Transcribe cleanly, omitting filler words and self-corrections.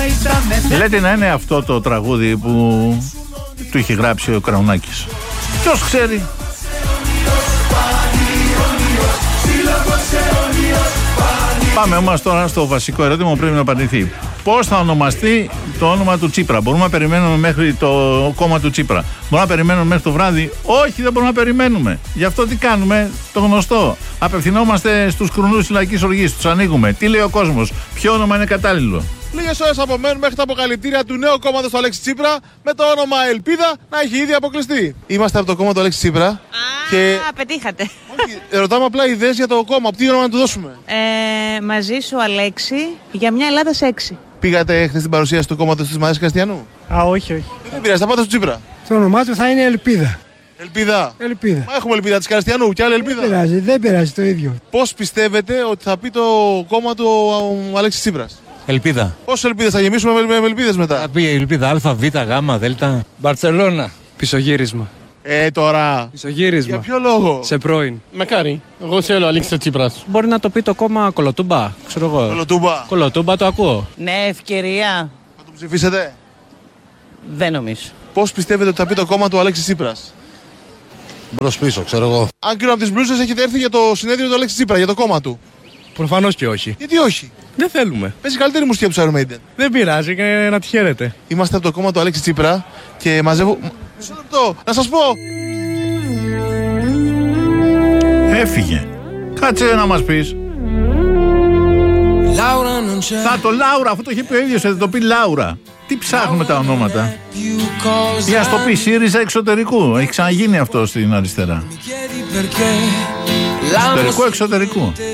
Λέτε να είναι αυτό το τραγούδι που του είχε γράψει ο Κραουνάκης. Ποιος ξέρει. Πάμε όμως τώρα στο βασικό ερώτημα που πρέπει να απαντηθεί. Πώς θα ονομαστεί το όνομα του Τσίπρα? Μπορούμε να περιμένουμε μέχρι το κόμμα του Τσίπρα? Μπορούμε να περιμένουμε μέχρι το βράδυ? Όχι, δεν μπορούμε να περιμένουμε. Γι' αυτό τι κάνουμε? Το γνωστό. Απευθυνόμαστε στους κρουνούς της λαϊκής οργής. Τους ανοίγουμε. Τι λέει ο κόσμος? Ποιο όνομα είναι κατάλληλο? Λίγες ώρες απομένουν μέχρι τα αποκαλυπτήρια του νέου κόμματος του Αλέξη Τσίπρα με το όνομα Ελπίδα να έχει ήδη αποκλειστεί. Είμαστε από το κόμμα του Αλέξη Τσίπρα. Και πετύχατε. όχι, ρωτάμε απλά ιδέες για το κόμμα. Τι όνομα να του δώσουμε? Μαζί σου, Αλέξη, για μια Ελλάδα σε 6. Πήγατε χθες στην παρουσίαση του κόμματος της Μαρίας Καστιανού? Όχι. Δεν πειράζει, θα πάτε στο Τσίπρα. Το όνομά του θα είναι Ελπίδα. Ελπίδα. Ελπίδα. Μα έχουμε Ελπίδα της Καστιανού και άλλη Ελπίδα. Δεν πειράζει το ίδιο. Πώς πιστεύετε ότι θα πει το κόμμα του Αλέξη Τσίπρας? Ελπίδα. Πόσες ελπίδες θα γεμίσουμε με ελπίδες μετά? Θα πει Ελπίδα Α, Β, Γ, Δ. Μπαρτσελώνα. Πισωγύρισμα. Τώρα. Πισωγύρισμα. Για ποιο λόγο? Σε πρώην. Μακάρι. Εγώ θέλω Αλέξη Τσίπρας. Μπορεί να το πει το κόμμα Κολοτούμπα. Ξέρω εγώ. Κολοτούμπα. Κολοτούμπα το ακούω. Ναι, ευκαιρία. Θα το ψηφίσετε? Δεν νομίζω. Πώς πιστεύετε ότι θα πει το κόμμα του Αλέξη Τσίπρας? Μπρος πίσω, ξέρω εγώ. Αν κρίνω από τις μπλούζες, έχετε έρθει για το συνέδριο του Αλέξη Τσίπρα, για το κόμμα του. Προφανώς και όχι. Γιατί όχι? Δεν θέλουμε. Παίζει καλύτερη μουσική από τους Iron Maiden. Δεν πειράζει και να τη χαίρετε. Είμαστε από το κόμμα του Αλέξη Τσίπρα και μαζεύω. Μισό λεπτό, να σας πω. Έφυγε. Κάτσε να μας πεις. Θα το Λάουρα, αφού το είχε πει ο ίδιος, θα το πει Λάουρα. Τι ψάχνουμε τα ονόματα? Για να το πει ΣΥΡΙΖΑ εξωτερικού. Έχει ξαναγίνει αυτό στην αριστερά. Εσωτερικού εξωτερικού.